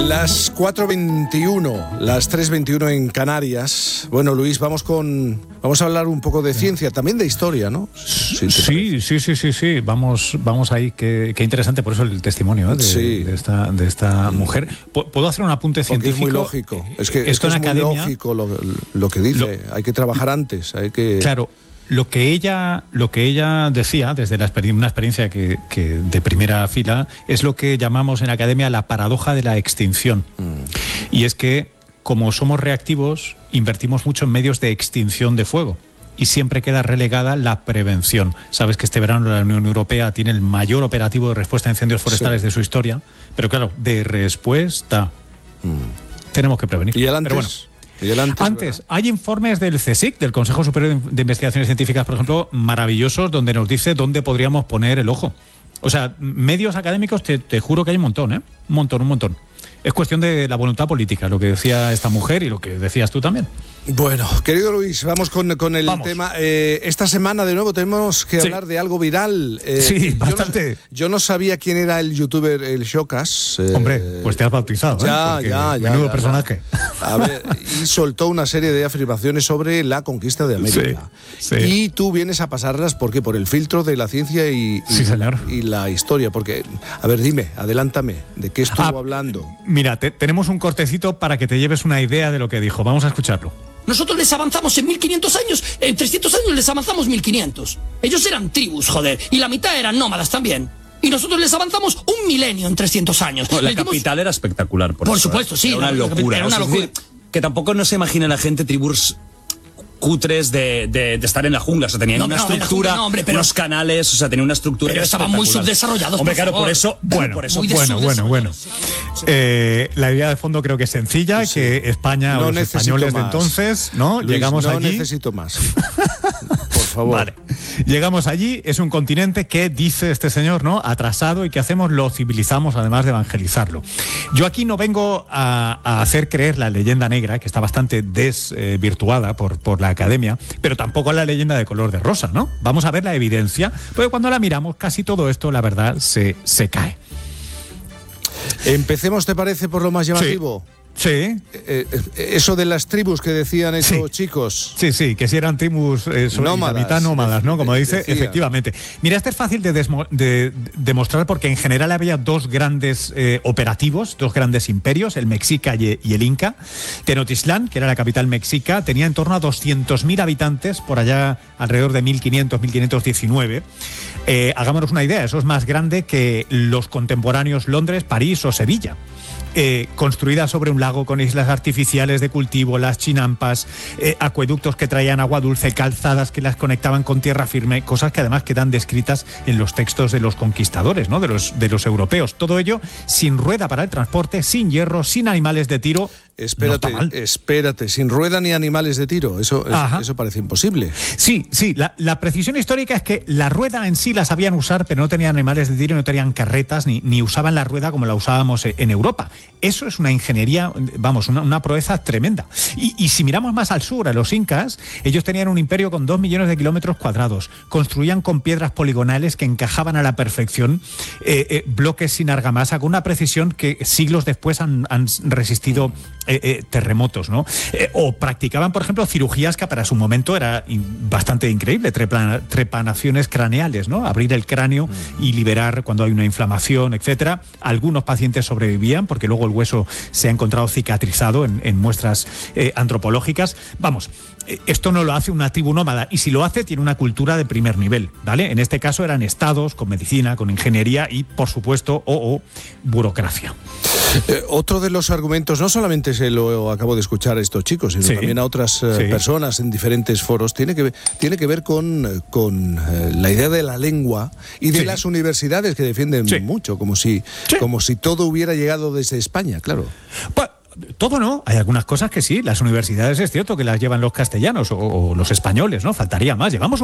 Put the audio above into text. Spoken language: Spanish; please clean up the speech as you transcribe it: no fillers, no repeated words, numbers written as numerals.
Las 4:21, las 3:21 en Canarias. Bueno, Luis, vamos a hablar un poco de ciencia, también de historia, ¿no? Sí. Vamos ahí. Qué interesante, por eso el testimonio de esta mujer. ¿Puedo hacer un apunte científico? Es muy lógico. Es que es muy lógico lo que dice. Hay que trabajar antes. Claro. Lo que ella decía desde una experiencia que de primera fila es lo que llamamos en la academia la paradoja de la extinción. Y es que, como somos reactivos, invertimos mucho en medios de extinción de fuego y siempre queda relegada la prevención. Sabes que este verano la Unión Europea tiene el mayor operativo de respuesta a incendios forestales de su historia, pero claro, de respuesta tenemos que prevenir. ¿Y el antes? Pero bueno, antes, hay informes del CSIC, del Consejo Superior de Investigaciones Científicas, por ejemplo, maravillosos, donde nos dice dónde podríamos poner el ojo. O sea, medios académicos, te juro que hay un montón, ¿eh? Un montón. Es cuestión de la voluntad política, lo que decía esta mujer y lo que decías tú también. Bueno, querido Luis, vamos con el tema. Esta semana de nuevo tenemos que hablar de algo viral. Sí, bastante. Yo no sabía quién era el youtuber, el Showcas. Hombre, pues te has bautizado. Ya. Menudo personaje. A ver, y soltó una serie de afirmaciones sobre la conquista de América. Sí. Y tú vienes a pasarlas, ¿por qué? Por el filtro de la ciencia y la historia. Porque, a ver, dime, adelántame, ¿de qué estuvo hablando? Mira, tenemos un cortecito para que te lleves una idea de lo que dijo. Vamos a escucharlo. Nosotros les avanzamos en 1500 años, en 300 años les avanzamos 1500. Ellos eran tribus, joder, y la mitad eran nómadas también. Y nosotros les avanzamos 1 milenio en 300 años. No, la capital era espectacular, por supuesto, sí. Era una locura. Era una locura. Que tampoco no se imagina la gente tribus cutres de estar en la jungla, o sea, tenían una estructura, unos canales, o sea, tenían una estructura. Pero estaban muy subdesarrollados. Hombre, claro, por eso. Bueno. La idea de fondo creo que es sencilla, que España, o los españoles de entonces, ¿no? Luis, llegamos allí. No necesito más. Por favor. Vale. Llegamos allí, es un continente que, dice este señor, ¿no? Atrasado, y que hacemos, lo civilizamos, además de evangelizarlo. Yo aquí no vengo a hacer creer la leyenda negra, que está bastante desvirtuada por la academia, pero tampoco la leyenda de color de rosa, ¿no? Vamos a ver la evidencia, porque cuando la miramos, casi todo esto, la verdad, se cae. Empecemos, ¿te parece, por lo más llamativo? Sí. Eso de las tribus que decían esos chicos. Sí, que si eran tribus nómadas, la mitad nómadas, ¿no? Como dice, efectivamente. Mira, este es fácil de demostrar porque en general había dos grandes operativos, dos grandes imperios, el Mexica y el Inca. Tenochtitlán, que era la capital mexica, tenía en torno a 200.000 habitantes, por allá alrededor de 1500, 1519. Hagámonos una idea, eso es más grande que los contemporáneos Londres, París o Sevilla. Construida sobre un lago con islas artificiales de cultivo, las chinampas, acueductos que traían agua dulce, calzadas que las conectaban con tierra firme, cosas que además quedan descritas en los textos de los conquistadores, ¿no? de los europeos. Todo ello sin rueda para el transporte, sin hierro, sin animales de tiro. Espérate, sin rueda ni animales de tiro, eso parece imposible. Sí, la precisión histórica es que la rueda en sí la sabían usar, pero no tenían animales de tiro, no tenían carretas, ni usaban la rueda como la usábamos en Europa. Eso es una ingeniería, una proeza tremenda. Y si miramos más al sur, a los incas, ellos tenían un imperio con 2 millones de kilómetros cuadrados, construían con piedras poligonales que encajaban a la perfección, bloques sin argamasa, con una precisión que siglos después han resistido terremotos, ¿no? O practicaban, por ejemplo, cirugías que para su momento era bastante increíble, trepanaciones craneales, ¿no? Abrir el cráneo y liberar cuando hay una inflamación, etcétera. Algunos pacientes sobrevivían porque luego el hueso se ha encontrado cicatrizado en muestras antropológicas. Esto no lo hace una tribu nómada, y si lo hace tiene una cultura de primer nivel, ¿vale? En este caso eran estados con medicina, con ingeniería y, por supuesto, burocracia. Otro de los argumentos, no solamente se lo acabo de escuchar a estos chicos, sino también a otras personas en diferentes foros, tiene que ver con la idea de la lengua y de las universidades, que defienden mucho, como si todo hubiera llegado desde España, claro. Todo no, hay algunas cosas que sí, las universidades es cierto que las llevan los castellanos o los españoles, ¿no? Faltaría más, llevamos